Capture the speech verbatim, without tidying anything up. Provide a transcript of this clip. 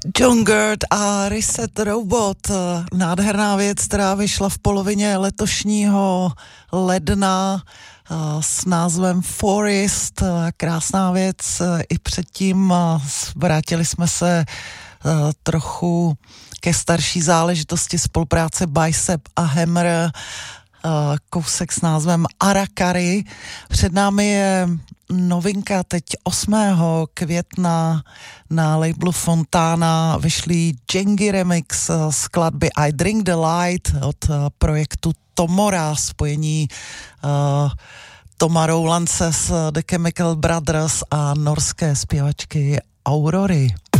John Gert a Reset Robot, nádherná věc, která vyšla v polovině letošního ledna s názvem Forest, krásná věc. I předtím vrátili jsme se trochu ke starší záležitosti spolupráce Bicep a Hammer, kousek s názvem Arakari. Před námi je novinka teď osmého května na labelu Fontana vyšlý Jengi remix skladby I Drink the Light od projektu Tomora, spojení uh, Toma Rowlandse z The Chemical Brothers a norské zpěvačky Aurory.